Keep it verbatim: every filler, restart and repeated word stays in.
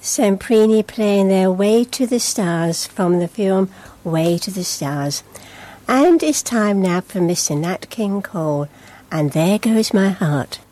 Semprini playing their Way to the Stars from the film Way to the Stars. And it's time now for Mister Nat King Cole, and There Goes My Heart.